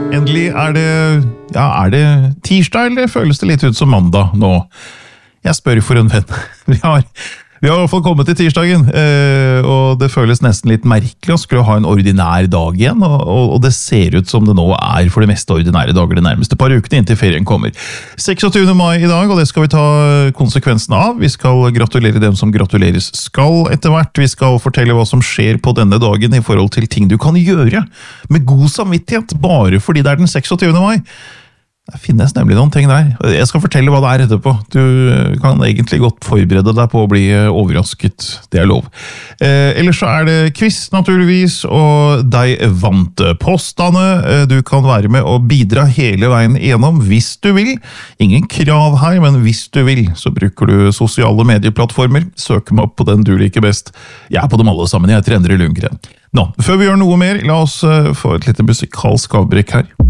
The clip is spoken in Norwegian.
Endelig er det tirsdag, eller føles det litt ut som mandag nå? Jeg spør for en venn. Vi har i hvert fall kommet til tirsdagen, og det føles nesten litt merkelig å skulle ha en ordinær dag igjen, og det ser ut som det nå er for det meste ordinære dager de nærmeste par ukene inntil ferien kommer. 26. mai i dag, og det skal vi ta konsekvensen av. Vi skal gratulere dem som gratuleres skal etter hvert. Vi skal fortelle hva som skjer på denne dagen i forhold til ting du kan gjøre med god samvittighet, bare fordi det er den 26. mai. Det finnes nemlig noen ting der. Jeg skal fortelle hva det er etterpå. Du kan egentlig godt forberede deg på å bli overrasket. Det er lov. Ellers så er det quiz, naturligvis, og deg vant påstande. Du kan være med og bidra hele veien igjennom hvis du vil. Ingen krav her, men hvis du vil, så bruker du sosiale medieplattformer. Søk meg opp på den du liker best. Jeg er på dem alle sammen. Jeg heter Endre Lundgren. Nå, før vi gjør noe mer, la oss få et lite musikalsk avbrekk her.